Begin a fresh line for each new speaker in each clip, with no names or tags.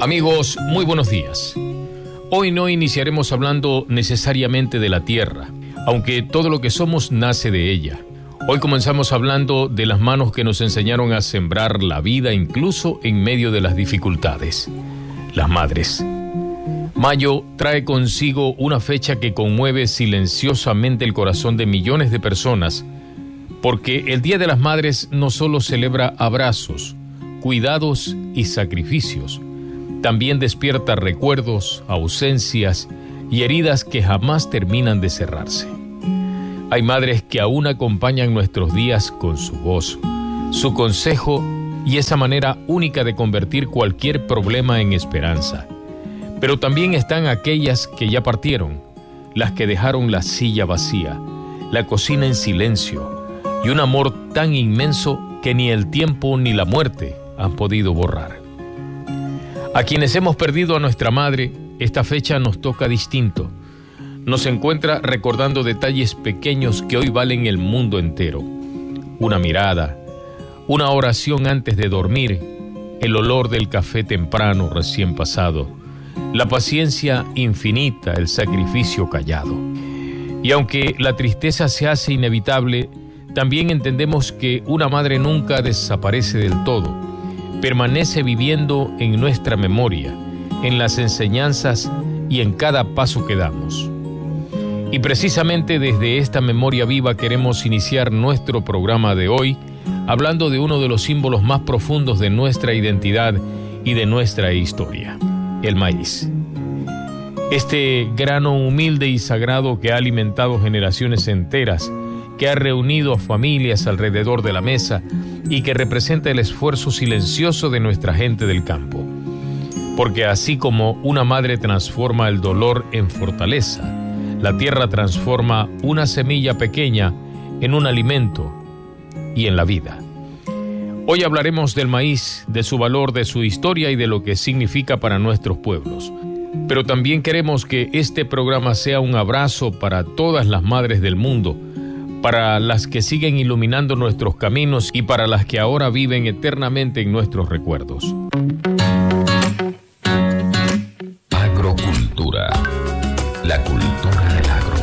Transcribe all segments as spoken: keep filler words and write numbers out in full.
Amigos, muy buenos días. Hoy no iniciaremos hablando necesariamente de la tierra, aunque todo lo que somos nace de ella. Hoy comenzamos hablando de las manos que nos enseñaron a sembrar la vida incluso en medio de las dificultades, las madres. Mayo trae consigo una fecha que conmueve silenciosamente el corazón de millones de personas, porque el Día de las Madres no solo celebra abrazos, cuidados y sacrificios, también despierta recuerdos, ausencias y heridas que jamás terminan de cerrarse. Hay madres que aún acompañan nuestros días con su voz, su consejo y esa manera única de convertir cualquier problema en esperanza. Pero también están aquellas que ya partieron, las que dejaron la silla vacía, la cocina en silencio y un amor tan inmenso que ni el tiempo ni la muerte han podido borrar. A quienes hemos perdido a nuestra madre, esta fecha nos toca distinto. Nos encuentra recordando detalles pequeños que hoy valen el mundo entero. Una mirada, una oración antes de dormir, el olor del café temprano recién pasado, la paciencia infinita, el sacrificio callado. Y aunque la tristeza se hace inevitable, también entendemos que una madre nunca desaparece del todo. Permanece viviendo en nuestra memoria, en las enseñanzas y en cada paso que damos. Y precisamente desde esta memoria viva queremos iniciar nuestro programa de hoy, hablando de uno de los símbolos más profundos de nuestra identidad y de nuestra historia, el maíz. Este grano humilde y sagrado que ha alimentado generaciones enteras, que ha reunido a familias alrededor de la mesa y que representa el esfuerzo silencioso de nuestra gente del campo. Porque así como una madre transforma el dolor en fortaleza, la tierra transforma una semilla pequeña en un alimento y en la vida. Hoy hablaremos del maíz, de su valor, de su historia y de lo que significa para nuestros pueblos. Pero también queremos que este programa sea un abrazo para todas las madres del mundo, para las que siguen iluminando nuestros caminos y para las que ahora viven eternamente en nuestros recuerdos.
Agrocultura, la cultura del agro.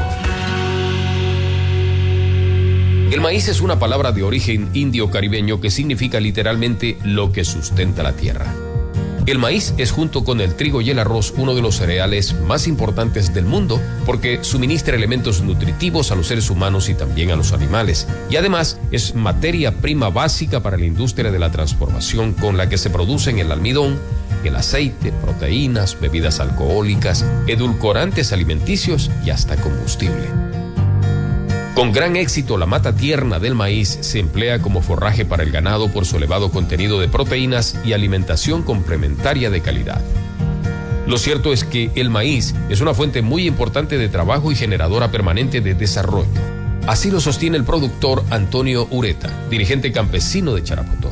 El maíz es una palabra de origen indio-caribeño que significa literalmente lo que sustenta la tierra. El maíz es, junto con el trigo y el arroz, uno de los cereales más importantes del mundo porque suministra elementos nutritivos a los seres humanos y también a los animales. Y además es materia prima básica para la industria de la transformación, con la que se producen el almidón, el aceite, proteínas, bebidas alcohólicas, edulcorantes alimenticios y hasta combustible. Con gran éxito, la mata tierna del maíz se emplea como forraje para el ganado por su elevado contenido de proteínas y alimentación complementaria de calidad. Lo cierto es que el maíz es una fuente muy importante de trabajo y generadora permanente de desarrollo. Así lo sostiene el productor Antonio Ureta, dirigente campesino de Charapotó.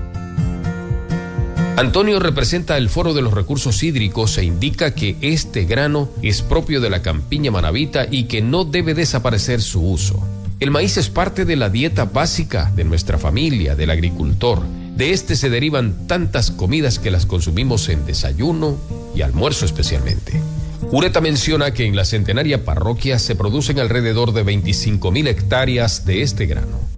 Antonio representa el Foro de los Recursos Hídricos e indica que este grano es propio de la campiña manabita y que no debe desaparecer su uso. El maíz es parte de la dieta básica de nuestra familia, del agricultor. De este se derivan tantas comidas que las consumimos en desayuno y almuerzo especialmente. Ureta menciona que en la centenaria parroquia se producen alrededor de veinticinco mil hectáreas de este grano.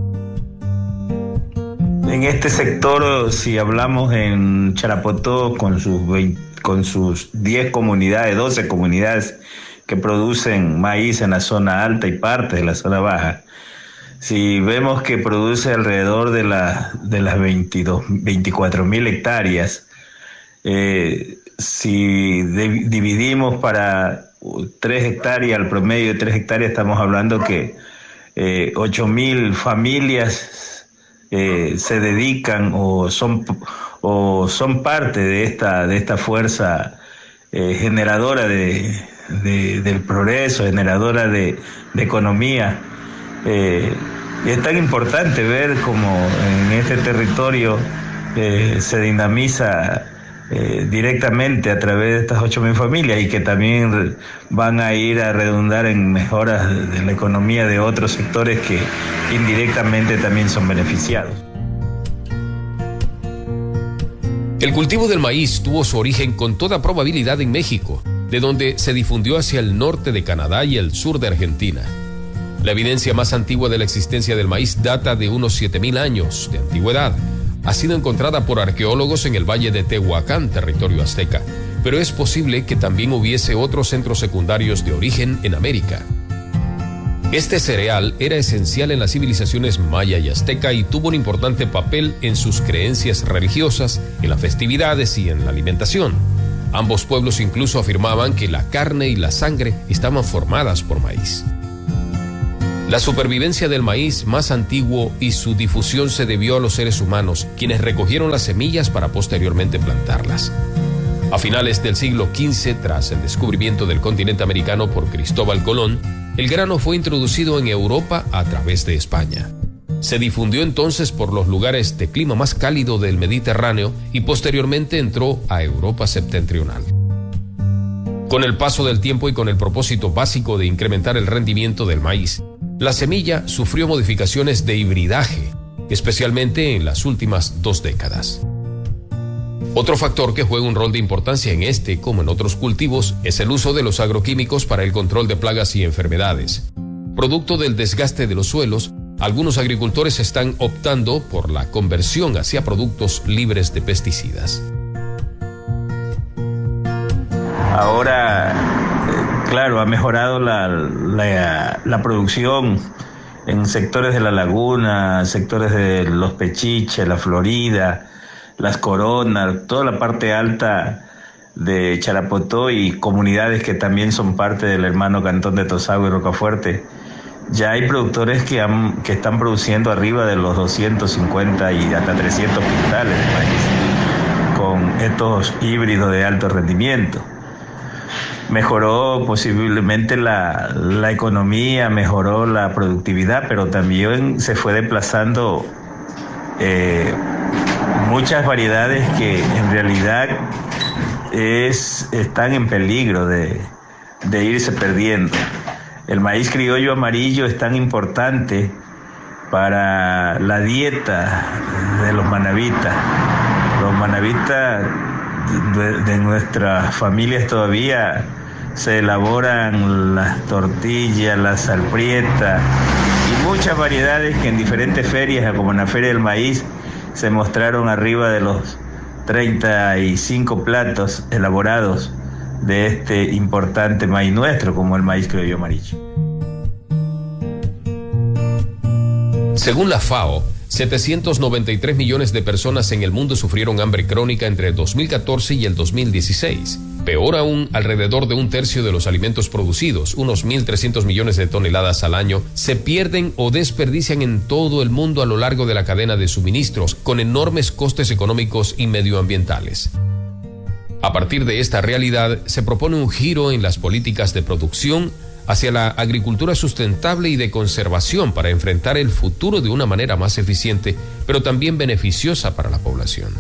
En este sector, si hablamos en Charapotó, con sus veinte, con sus diez comunidades, doce comunidades que producen maíz en la zona alta y parte de la zona baja, si vemos que produce alrededor de, la, de las veintidós, veinticuatro mil hectáreas, eh, si de, dividimos para tres hectáreas, al promedio de tres hectáreas, estamos hablando que eh, ocho mil familias Eh, se dedican o son o son parte de esta de esta fuerza eh, generadora de, de del progreso, generadora de, de economía. Eh, y es tan importante ver cómo en este territorio eh, se dinamiza eh, directamente a través de estas ocho mil familias y que también van a ir a redundar en mejoras de la economía de otros sectores que indirectamente también son beneficiados.
El cultivo del maíz tuvo su origen con toda probabilidad en México, de donde se difundió hacia el norte de Canadá y el sur de Argentina. La evidencia más antigua de la existencia del maíz data de unos siete mil años de antigüedad. Ha sido encontrada por arqueólogos en el valle de Tehuacán, territorio azteca, pero es posible que también hubiese otros centros secundarios de origen en América. Este cereal era esencial en las civilizaciones maya y azteca y tuvo un importante papel en sus creencias religiosas, en las festividades y en la alimentación. Ambos pueblos incluso afirmaban que la carne y la sangre estaban formadas por maíz. La supervivencia del maíz más antiguo y su difusión se debió a los seres humanos, quienes recogieron las semillas para posteriormente plantarlas. A finales del siglo quince, tras el descubrimiento del continente americano por Cristóbal Colón, el grano fue introducido en Europa a través de España. Se difundió entonces por los lugares de clima más cálido del Mediterráneo y posteriormente entró a Europa septentrional. Con el paso del tiempo y con el propósito básico de incrementar el rendimiento del maíz, la semilla sufrió modificaciones de hibridaje, especialmente en las últimas dos décadas. Otro factor que juega un rol de importancia en este, como en otros cultivos, es el uso de los agroquímicos para el control de plagas y enfermedades. Producto del desgaste de los suelos, algunos agricultores están optando por la conversión hacia productos libres de pesticidas.
Ahora, claro, ha mejorado la, la, la producción en sectores de la laguna, sectores de los Pechiches, la Florida, las Coronas, toda la parte alta de Charapotó y comunidades que también son parte del hermano cantón de Tosagua y Rocafuerte. Ya hay productores que, han, que están produciendo arriba de los doscientos cincuenta y hasta trescientos quintales de maíz con estos híbridos de alto rendimiento. Mejoró posiblemente la, la economía, mejoró la productividad, pero también se fue desplazando eh, muchas variedades que en realidad es, están en peligro de, de irse perdiendo. El maíz criollo amarillo es tan importante para la dieta de los manabitas. Los manabitas de, de nuestras familias todavía se elaboran las tortillas, las salprietas y muchas variedades que en diferentes ferias, como en la Feria del Maíz, se mostraron arriba de los treinta y cinco platos elaborados de este importante maíz nuestro, como el maíz criollo amarillo.
Según la FAO, setecientos noventa y tres millones de personas en el mundo sufrieron hambre crónica entre el dos mil catorce y el dos mil dieciséis. Peor aún, alrededor de un tercio de los alimentos producidos, unos mil trescientos millones de toneladas al año, se pierden o desperdician en todo el mundo a lo largo de la cadena de suministros, con enormes costes económicos y medioambientales. A partir de esta realidad, se propone un giro en las políticas de producción hacia la agricultura sustentable y de conservación para enfrentar el futuro de una manera más eficiente, pero también beneficiosa para la población.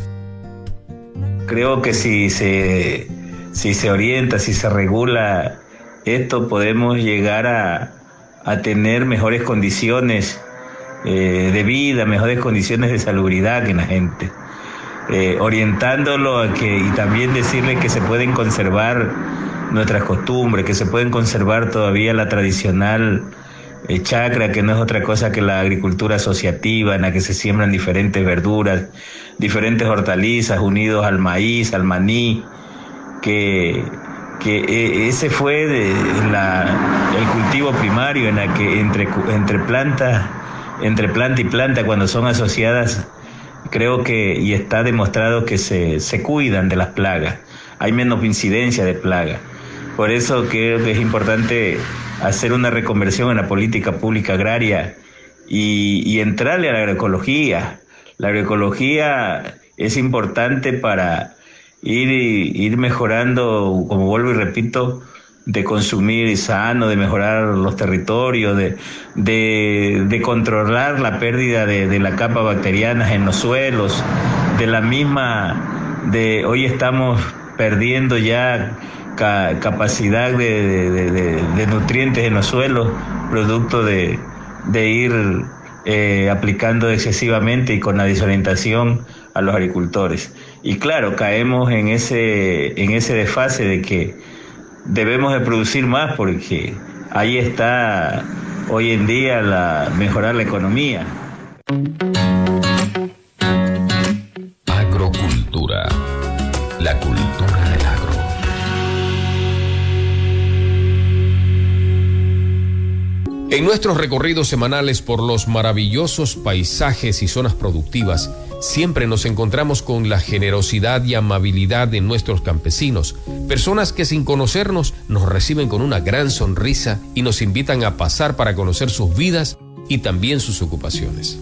Creo que si se, si se orienta, si se regula esto, podemos llegar a, a tener mejores condiciones eh, de vida, mejores condiciones de salubridad en la gente. Eh, orientándolo a que, y también decirle que se pueden conservar nuestras costumbres, que se pueden conservar todavía la tradicional eh, chacra, que no es otra cosa que la agricultura asociativa, en la que se siembran diferentes verduras, diferentes hortalizas unidos al maíz, al maní, que, que eh, ese fue de la, el cultivo primario en la que entre, entre planta, entre planta y planta, cuando son asociadas, creo que, y está demostrado que se, se cuidan de las plagas, hay menos incidencia de plagas. Por eso creo que es importante hacer una reconversión en la política pública agraria y, y entrarle a la agroecología. La agroecología es importante para ir, ir mejorando, como vuelvo y repito, de consumir sano, de mejorar los territorios, de, de, de controlar la pérdida de, de la capa bacteriana en los suelos, de la misma, de hoy estamos perdiendo ya ca, capacidad de, de, de, de nutrientes en los suelos, producto de, de ir eh, aplicando excesivamente y con la desorientación a los agricultores. y claro, caemos en ese, en ese desfase de que debemos de producir más porque ahí está hoy en día la, mejorar la economía.
Agrocultura, la cultura del agro.
En nuestros recorridos semanales por los maravillosos paisajes y zonas productivas, siempre nos encontramos con la generosidad y amabilidad de nuestros campesinos, personas que sin conocernos nos reciben con una gran sonrisa y nos invitan a pasar para conocer sus vidas y también sus ocupaciones.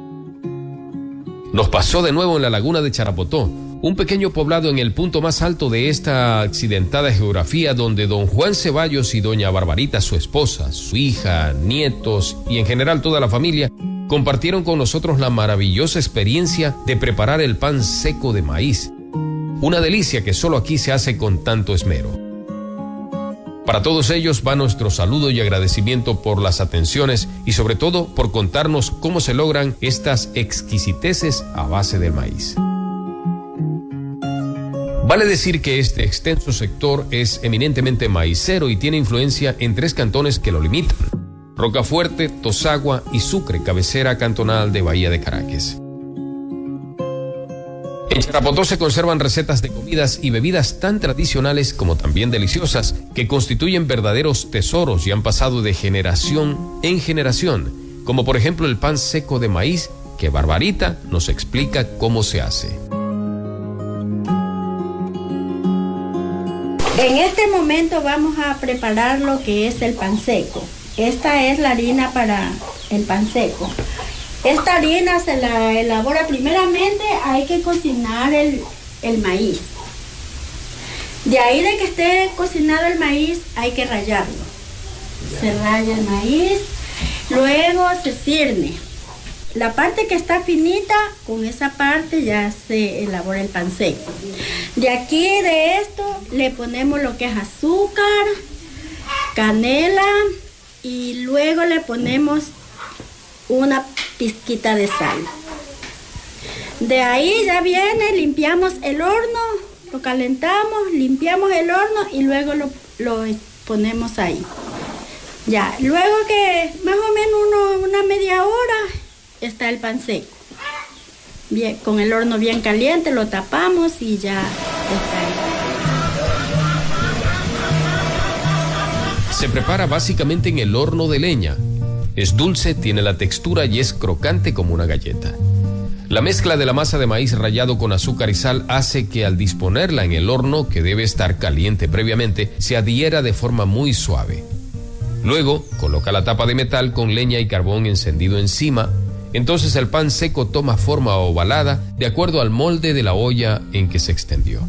Nos pasó de nuevo en la laguna de Charapotó, un pequeño poblado en el punto más alto de esta accidentada geografía, donde don Juan Ceballos y doña Barbarita, su esposa, su hija, nietos y en general toda la familia compartieron con nosotros la maravillosa experiencia de preparar el pan seco de maíz, una delicia que solo aquí se hace con tanto esmero. Para todos ellos va nuestro saludo y agradecimiento por las atenciones y sobre todo por contarnos cómo se logran estas exquisiteces a base del maíz. Vale decir que este extenso sector es eminentemente maicero y tiene influencia en tres cantones que lo limitan: Rocafuerte, Tosagua y Sucre, cabecera cantonal de Bahía de Caracas. En Charapotó se conservan recetas de comidas y bebidas tan tradicionales como también deliciosas, que constituyen verdaderos tesoros y han pasado de generación en generación, como por ejemplo el pan seco de maíz, que Barbarita nos explica cómo se hace.
En este momento vamos a preparar lo que es el pan seco. Esta es la harina para el pan seco. Esta harina se la elabora primeramente, hay que cocinar el, el maíz. De ahí de que esté cocinado el maíz, hay que rallarlo. Se raya el maíz, luego se cierne. La parte que está finita, con esa parte ya se elabora el pan seco. De aquí, de esto, le ponemos lo que es azúcar, canela y luego le ponemos una pizquita de sal. De ahí ya viene, limpiamos el horno, lo calentamos, limpiamos el horno y luego lo, lo ponemos ahí. Ya, luego que más o menos uno, una media hora está el pan seco. Bien, con el horno bien caliente lo tapamos y ya está ahí.
Se prepara básicamente en el horno de leña. Es dulce, tiene la textura y es crocante como una galleta. La mezcla de la masa de maíz rallado con azúcar y sal hace que al disponerla en el horno, que debe estar caliente previamente, se adhiera de forma muy suave. Luego, coloca la tapa de metal con leña y carbón encendido encima. Entonces el pan seco toma forma ovalada de acuerdo al molde de la olla en que se extendió.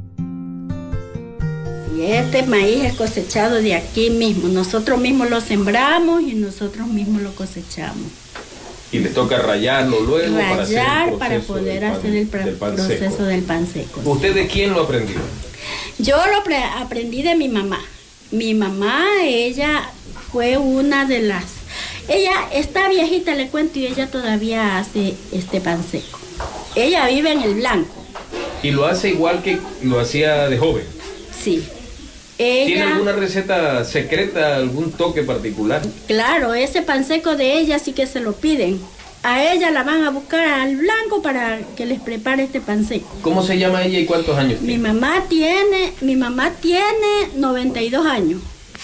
Y este maíz es cosechado de aquí mismo. Nosotros mismos lo sembramos y nosotros mismos lo cosechamos.
Y le toca rallarlo luego
Rallar
para, hacer
para poder pan, hacer el pra- del proceso seco. del pan seco.
¿Usted de quién lo aprendió?
Yo lo pre- aprendí de mi mamá. Mi mamá, ella fue una de las... Ella está viejita, le cuento, y ella todavía hace este pan seco. Ella vive en el Blanco.
¿Y lo hace igual que lo hacía de joven?
Sí. Ella,
¿tiene alguna receta secreta, algún toque particular?
Claro, ese pan seco de ella sí que se lo piden. A ella la van a buscar al Blanco para que les prepare este pan seco.
¿Cómo se llama ella y cuántos años tiene?
Mi mamá tiene, mi mamá tiene noventa y dos años.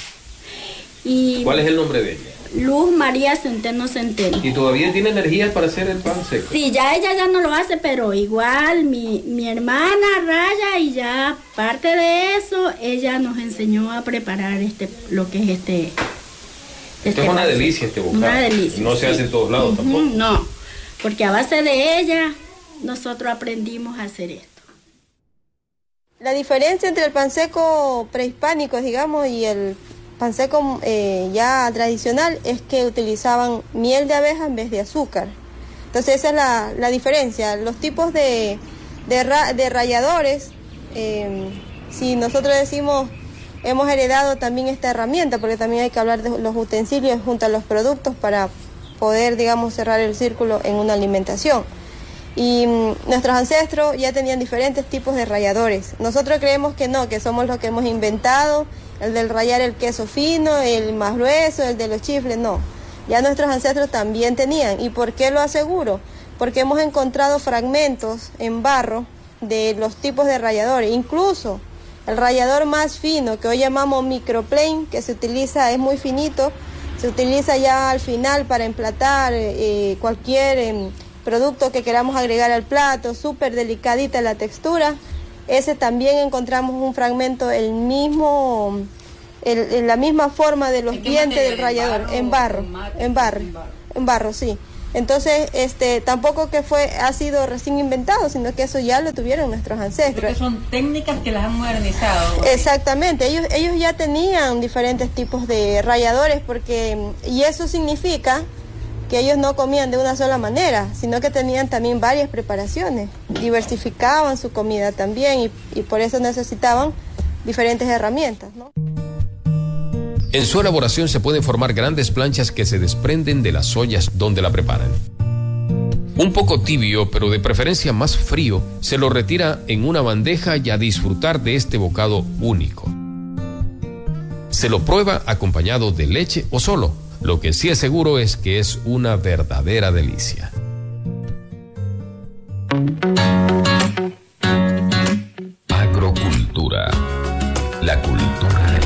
Y
¿cuál es el nombre de ella?
Luz María Centeno Centeno.
¿Y todavía tiene energías para hacer el pan seco?
Sí, ya ella ya no lo hace, pero igual mi, mi hermana raya y ya aparte de eso, ella nos enseñó a preparar este, lo que es este...
Este, este es una delicia este bocado.
Una delicia.
No se hace en todos lados uh-huh, tampoco.
No, porque a base de ella nosotros aprendimos a hacer esto.
La diferencia entre el pan seco prehispánico, digamos, y el pan seco eh, ya tradicional es que utilizaban miel de abeja en vez de azúcar. Entonces esa es la, la diferencia. Los tipos de, de, ra, de ralladores, eh, si nosotros decimos hemos heredado también esta herramienta, porque también hay que hablar de los utensilios junto a los productos para poder, digamos, cerrar el círculo en una alimentación. Y mmm, nuestros ancestros ya tenían diferentes tipos de ralladores. Nosotros creemos que no, que somos los que hemos inventado, el del rallar el queso fino, el más grueso, el de los chifles, no. Ya nuestros ancestros también tenían. ¿Y por qué lo aseguro? Porque hemos encontrado fragmentos en barro de los tipos de ralladores. Incluso el rallador más fino, que hoy llamamos microplane, que se utiliza, es muy finito, se utiliza ya al final para emplatar eh, cualquier eh, producto que queramos agregar al plato, súper delicadita la textura. Ese también encontramos un fragmento, el mismo, el, en la misma forma de los dientes del rallador, en barro, en barro, en barro, sí. Entonces, este, tampoco que fue, ha sido recién inventado, sino que eso ya lo tuvieron nuestros ancestros.
Porque son técnicas que las han modernizado.
Exactamente, ellos, ellos ya tenían diferentes tipos de ralladores, porque, y eso significa que ellos no comían de una sola manera, sino que tenían también varias preparaciones, diversificaban su comida también, y, y por eso necesitaban diferentes herramientas, ¿no?
En su elaboración se pueden formar grandes planchas que se desprenden de las ollas donde la preparan. Un poco tibio, pero de preferencia más frío, se lo retira en una bandeja y a disfrutar de este bocado único. Se lo prueba acompañado de leche o solo. Lo que sí es seguro es que es una verdadera delicia.
Agrocultura, la cultura